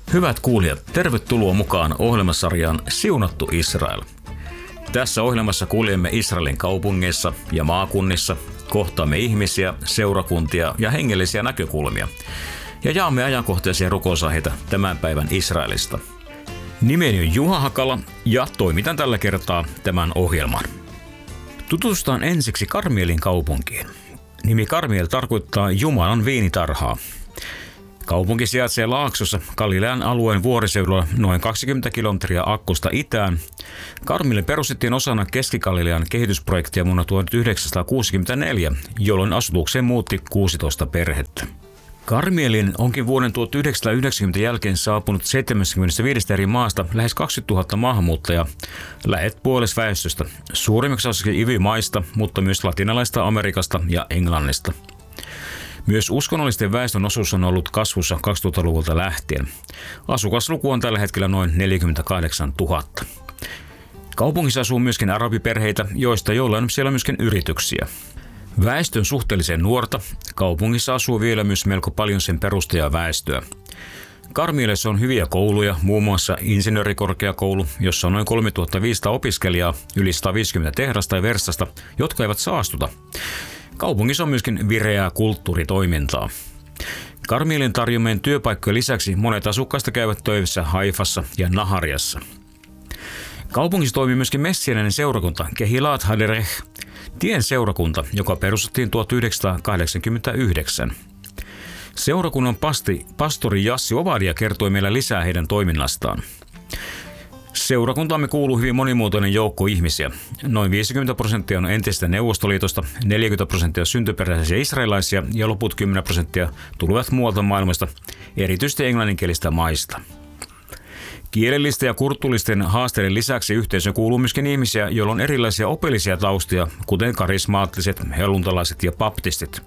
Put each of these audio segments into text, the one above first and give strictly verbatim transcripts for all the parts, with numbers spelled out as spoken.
Hyvät kuulijat, tervetuloa mukaan ohjelmasarjaan Siunattu Israel. Tässä ohjelmassa kuljemme Israelin kaupungeissa ja maakunnissa, kohtaamme ihmisiä, seurakuntia ja hengellisiä näkökulmia ja jaamme ajankohtaisia rukousaiheita tämän päivän Israelista. Nimeni on Juha Hakala ja toimitan tällä kertaa tämän ohjelman. Tutustutaan ensiksi Karmielin kaupunkiin. Nimi Karmiel tarkoittaa Jumalan viinitarhaa. Kaupunki sijaitsee Laaksossa Galilean alueen vuoriseudulla noin kaksikymmentä kilometriä Akkosta itään. Karmiel perustettiin osana Keski-Galilean kehitysprojektia vuonna tuhatyhdeksänsataakuusikymmentäneljä, jolloin asutukseen muutti kuusitoista perhettä. Karmielin onkin vuoden tuhatyhdeksänsataayhdeksänkymmentä jälkeen saapunut seitsemänkymmentäviisi eri maasta lähes kaksikymmentätuhatta maahanmuuttajaa, lähes puoles väestöstä, suurimmaksi osaksi I V Y-maista, mutta myös latinalaista Amerikasta ja Englannista. Myös uskonnollisten väestön osuus on ollut kasvussa kaksituhattaluvulta lähtien. Asukasluku on tällä hetkellä noin neljäkymmentäkahdeksantuhatta. Kaupungissa asuu myöskin arabiperheitä, joista joillain on siellä myöskin yrityksiä. Väestön suhteellisen nuorta, kaupungissa asuu vielä myös melko paljon sen perustajaväestöä. Karmielessä on hyviä kouluja, muun muassa insinöörikorkeakoulu, jossa on noin kolmetuhattaviisisataa opiskelijaa, yli sata viisikymmentä tehdasta ja versasta, jotka eivät saastuta. Kaupungissa on myöskin vireää kulttuuritoimintaa. Karmielin tarjoamien työpaikkojen lisäksi monet asukkaista käyvät töissä Haifassa ja Nahariassa. Kaupungissa toimii myöskin messianinen seurakunta Kehilat Haderech, tien seurakunta, joka perustettiin tuhatyhdeksänsataakahdeksankymmentäyhdeksän. Seurakunnan pasti, pastori Jassi Ovadia kertoi meille lisää heidän toiminnastaan. Seurakuntaamme kuuluu hyvin monimuotoinen joukko ihmisiä. Noin viisikymmentä prosenttia on entistä Neuvostoliitosta, neljäkymmentä prosenttia syntyperäisiä israelaisia ja loput kymmenen prosenttia tulevat muualta maailmasta, erityisesti englanninkielistä maista. Kielellisten ja kulttuuristen haasteiden lisäksi yhteisöön kuuluu myöskin ihmisiä, joilla on erilaisia opillisia taustia, kuten karismaattiset, helluntalaiset ja baptistit.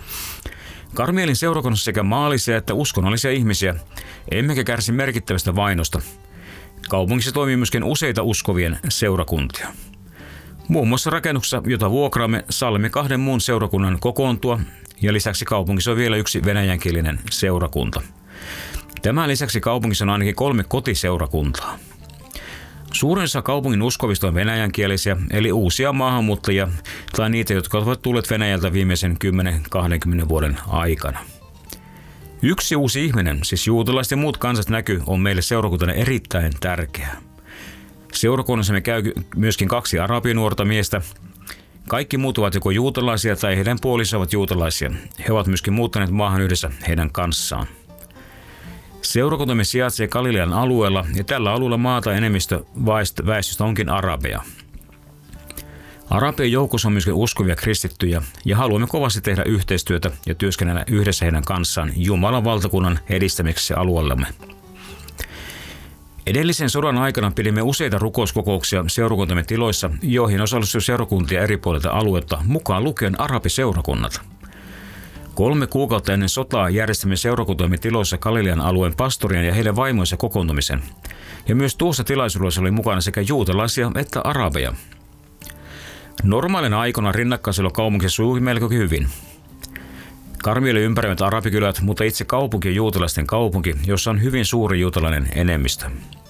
Karmielin seurakunnassa sekä maallisia että uskonnollisia ihmisiä, emmekä kärsi merkittävästä vainosta. Kaupungissa toimii myöskin useita uskovien seurakuntia. Muun muassa rakennuksessa, jota vuokraamme, sallimme kahden muun seurakunnan kokoontua, ja lisäksi kaupungissa on vielä yksi venäjänkielinen seurakunta. Tämän lisäksi kaupungissa on ainakin kolme kotiseurakuntaa. Suurin osa kaupungin uskovista on venäjänkielisiä, eli uusia maahanmuuttajia tai niitä, jotka ovat tulleet Venäjältä viimeisen kymmenen kaksikymmentä vuoden aikana. Yksi uusi ihminen, siis juutalaiset ja muut kansat näky, on meille seurakuntana erittäin tärkeää. Seurakunnassamme käy myöskin kaksi arabinuorta miestä. Kaikki muut ovat joko juutalaisia tai heidän puolisonsa ovat juutalaisia. He ovat myöskin muuttaneet maahan yhdessä heidän kanssaan. Seurakuntamme sijaitsee Galilean alueella ja tällä alueella maata enemmistö väestöstä onkin arabeja. Arabien joukossa on myöskin uskovia kristittyjä ja haluamme kovasti tehdä yhteistyötä ja työskennellä yhdessä heidän kanssaan Jumalan valtakunnan edistämiseksi alueellemme. Edellisen sodan aikana pidimme useita rukouskokouksia seurakuntamme tiloissa, joihin osallistui seurakuntia eri puolilta aluetta, mukaan lukien arabiseurakunnat. Kolme kuukautta ennen sotaa järjestimme seurakuntamme tiloissa Galilean alueen pastorien ja heidän vaimoinsa kokoontumisen. Ja myös tuossa tilaisuudessa oli mukana sekä juutalaisia että arabeja. Normaalina aikana rinnakkaisella kaupungissa sujui melko hyvin. Karmielin ympäröivät arabikylät, mutta itse kaupunki on juutalaisten kaupunki, jossa on hyvin suuri juutalainen enemmistö.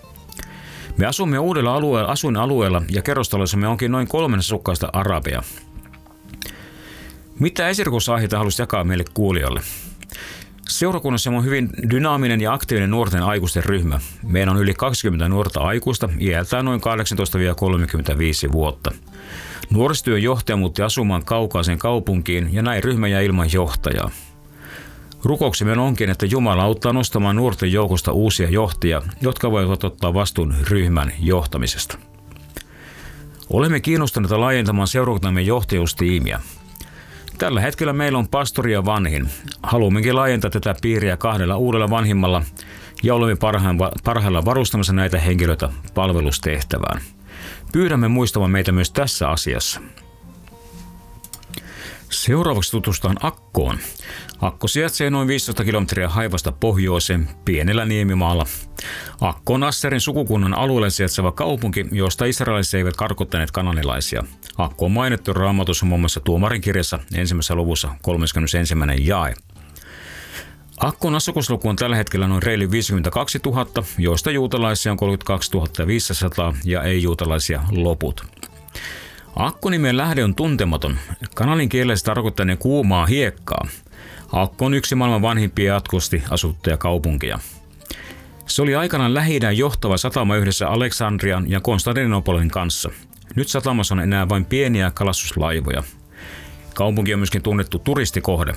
Me asumme uudella alueella, asuinalueella ja kerrostaloissamme onkin noin kolmen asukkaista arabeja. Mitä esirukousaihetta haluaisit jakaa meille kuulijoille? Seurakunnassa on hyvin dynaaminen ja aktiivinen nuorten aikuisten ryhmä. Meillä on yli kaksikymmentä nuorta aikuista, iältään noin kahdeksantoista kolmekymmentäviisi vuotta. Nuorisotyön johtaja muutti asumaan kaukaiseen kaupunkiin ja näin ryhmä jäi ilman johtajaa. Rukouksemme onkin, että Jumala auttaa nostamaan nuorten joukosta uusia johtajia, jotka voivat ottaa vastuun ryhmän johtamisesta. Olemme kiinnostuneita laajentamaan seurakuntamme johtajuustiimiä. Tällä hetkellä meillä on pastori ja vanhin. Haluammekin laajentaa tätä piiriä kahdella uudella vanhimmalla ja olemme parhaillaan varustamassa näitä henkilöitä palvelustehtävään. Pyydämme muistamaan meitä myös tässä asiassa. Seuraavaksi tutustutaan Akkoon. Akko sijaitsee noin viisitoista kilometriä Haifasta pohjoiseen pienellä niemimaalla. Akko on Asserin sukukunnan alueella sijaitseva kaupunki, josta israelilaiset eivät karkottaneet kananilaisia. Akko on mainittu Raamatussa muun muassa Tuomarin kirjassa ensimmäisessä luvussa kolmaskymmenesensimmäinen jae. Akkon asukasluku on tällä hetkellä noin reilu viisikymmentäkaksituhatta, joista juutalaisia on kolmekymmentäkaksituhatta viisisataa ja ei-juutalaisia loput. Akko-nimen lähde on tuntematon. Kanalin kielessä tarkoittaneen kuumaa hiekkaa. Akko on yksi maailman vanhimpia jatkuvasti asuttuja kaupunkeja. Se oli aikanaan Lähi-idän johtava satama yhdessä Aleksandrian ja Konstantinopolin kanssa. Nyt satamassa on enää vain pieniä kalastuslaivoja. Kaupunki on myöskin tunnettu turistikohde.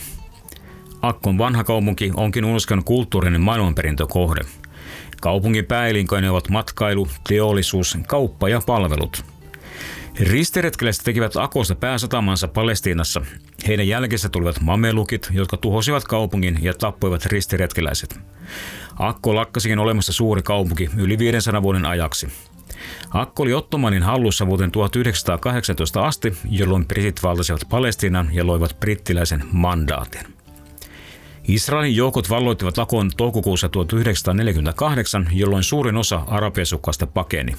Akkon vanha kaupunki onkin Unescon kulttuurinen maailmanperintökohde. Kaupungin pääelinkeinoja ovat matkailu, teollisuus, kauppa ja palvelut. Ristiretkeläiset tekivät Akosta pääsatamansa Palestiinassa. Heidän jälkeensä tulivat mamelukit, jotka tuhosivat kaupungin ja tappoivat ristiretkeläiset. Akko lakkasikin olemassa suuri kaupunki yli viisisataa vuoden ajaksi. Akko oli Ottomanin hallussa vuoteen tuhatyhdeksänsataakahdeksantoista asti, jolloin britit valtasivat Palestiinan ja loivat brittiläisen mandaatin. Israelin joukot valloittivat Akon toukokuussa tuhatyhdeksänsataaneljäkymmentäkahdeksan, jolloin suurin osa arabiasukkaista pakeni.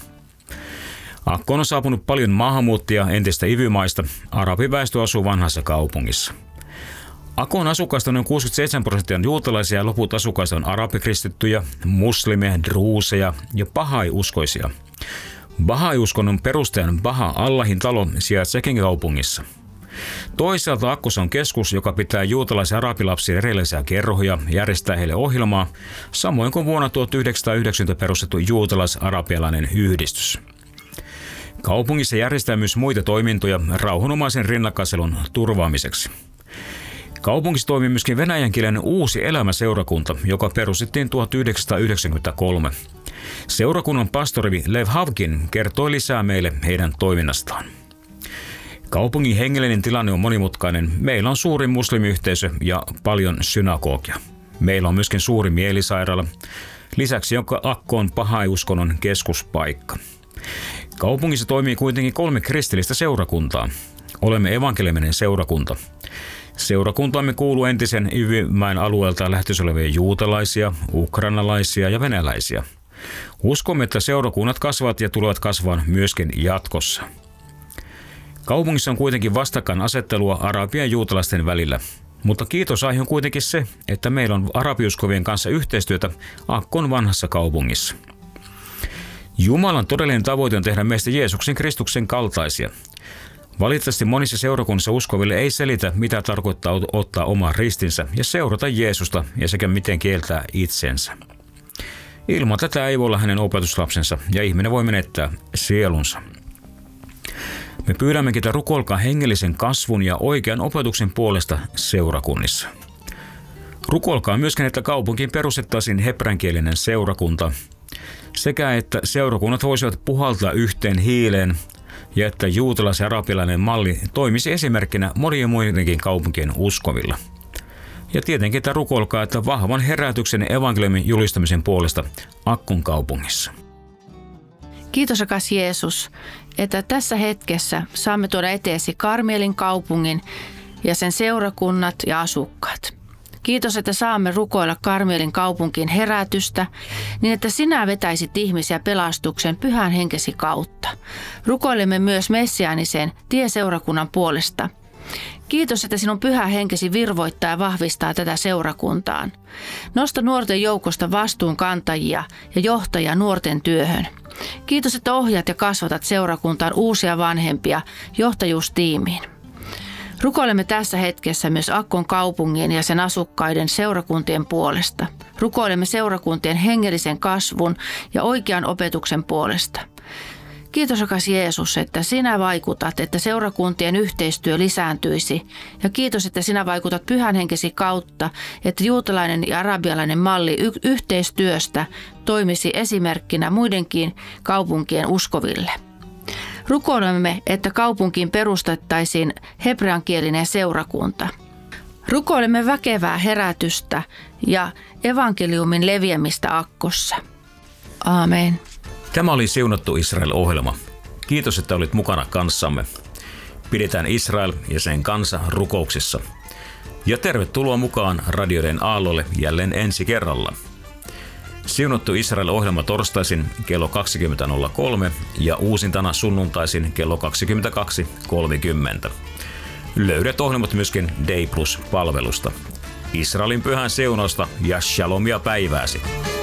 Akkoon on saapunut paljon maahanmuuttajia entistä ivymaista. Arabiväestö asuu vanhassa kaupungissa. Akon asukkaista noin kuusikymmentäseitsemän prosenttia on juutalaisia ja loput asukkaista on arabikristittyjä, muslimeja, druuseja ja bahai-uskoisia. Bahai-uskonnon perustajan Baha Allahin talo sijaitseekin kaupungissa. Toisaalta Akkossa on keskus, joka pitää juutalaisia arabilapsia erillisiä kerhoja ja järjestää heille ohjelmaa, samoin kuin vuonna tuhatyhdeksänsataayhdeksänkymmentä perustettu juutalais-arabialainen yhdistys. Kaupungissa järjestää myös muita toimintoja rauhanomaisen rinnakkaiselon turvaamiseksi. Kaupungissa toimii myöskin venäjänkielinen Uusi elämä-seurakunta, joka perustettiin tuhatyhdeksänsataayhdeksänkymmentäkolme. Seurakunnan pastori Lev Havkin kertoi lisää meille heidän toiminnastaan. Kaupungin hengellinen tilanne on monimutkainen. Meillä on suuri muslimiyhteisö ja paljon synagogia. Meillä on myöskin suuri mielisairaala. Lisäksi joka Akko on bahai-uskonnon keskuspaikka. Kaupungissa toimii kuitenkin kolme kristillistä seurakuntaa. Olemme evankeliminen seurakunta. Seurakuntaamme kuuluu entisen Yvymäen alueelta lähtöisin olevia juutalaisia, ukrainalaisia ja venäläisiä. Uskomme, että seurakunnat kasvavat ja tulevat kasvamaan myöskin jatkossa. Kaupungissa on kuitenkin vastakkainasettelua arabien ja juutalaisten välillä. Mutta kiitosaihe on kuitenkin se, että meillä on arabiuskovien kanssa yhteistyötä Akkon vanhassa kaupungissa. Jumalan todellinen tavoite on tehdä meistä Jeesuksen Kristuksen kaltaisia. Valitettavasti monissa seurakunnissa uskoville ei selitä, mitä tarkoittaa ottaa oma ristinsä ja seurata Jeesusta ja sekä miten kieltää itsensä. Ilman tätä ei voi olla hänen opetuslapsensa ja ihminen voi menettää sielunsa. Me pyydämmekin, että rukoilkaa hengellisen kasvun ja oikean opetuksen puolesta seurakunnissa. Rukoilkaa myöskin, että kaupunkiin perustettaisiin hebreankielinen seurakunta, sekä että seurakunnat voisivat puhaltaa yhteen hiileen ja että juutalais- ja arabilainen malli toimisi esimerkkinä monien muidenkin kaupunkien uskovilla. Ja tietenkin, että rukoilkaa, että vahvan herätyksen evankeliumin julistamisen puolesta Akkon kaupungissa. Kiitos rakas Jeesus, että tässä hetkessä saamme tuoda eteesi Karmelin kaupungin ja sen seurakunnat ja asukkaat. Kiitos, että saamme rukoilla Karmelin kaupunkiin herätystä, niin että sinä vetäisit ihmisiä pelastuksen pyhän henkesi kautta. Rukoilemme myös messiaanisen tieseurakunnan puolesta. Kiitos, että sinun pyhä henkesi virvoittaa ja vahvistaa tätä seurakuntaan. Nosta nuorten joukosta vastuunkantajia ja johtajia nuorten työhön. Kiitos, että ohjaat ja kasvatat seurakuntaan uusia vanhempia johtajuustiimiin. Rukoilemme tässä hetkessä myös Akkon kaupungin ja sen asukkaiden seurakuntien puolesta. Rukoilemme seurakuntien hengellisen kasvun ja oikean opetuksen puolesta. Kiitos rakas Jeesus, että sinä vaikutat, että seurakuntien yhteistyö lisääntyisi. Ja kiitos, että sinä vaikutat pyhän henkesi kautta, että juutalainen ja arabialainen malli y- yhteistyöstä toimisi esimerkkinä muidenkin kaupunkien uskoville. Rukoilemme, että kaupunkiin perustettaisiin hebreankielinen seurakunta. Rukoilemme väkevää herätystä ja evankeliumin leviämistä Akkossa. Aamen. Tämä oli Siunattu Israel-ohjelma. Kiitos, että olit mukana kanssamme. Pidetään Israel ja sen kansa rukouksissa. Ja tervetuloa mukaan radioiden aallolle jälleen ensi kerralla. Siunattu Israel-ohjelma torstaisin kello kaksikymmentä nolla kolme ja uusintana sunnuntaisin kello kaksikymmentäkaksi kolmekymmentä. Löydät ohjelmat myöskin Day Plus-palvelusta. Israelin pyhän siunosta ja shalomia päivääsi.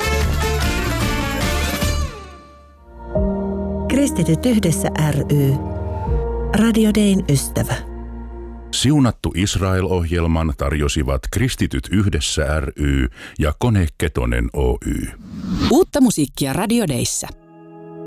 Kristityt yhdessä ry. Radio Dayn ystävä. Siunattu Israel-ohjelman tarjosivat Kristityt yhdessä ry ja Kone Ketonen Oy. Uutta musiikkia Radio Dayssä.